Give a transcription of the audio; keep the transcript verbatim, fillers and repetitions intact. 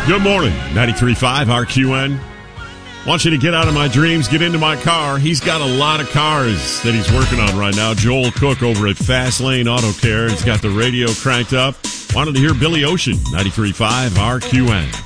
Good morning, ninety-three point five R Q N. Want you to get out of my dreams, get into my car. He's got a lot of cars that he's working on right now. Joel Cook over at Fast Lane Auto Care. He's got the radio cranked up. Wanted to hear Billy Ocean, ninety-three point five R Q N.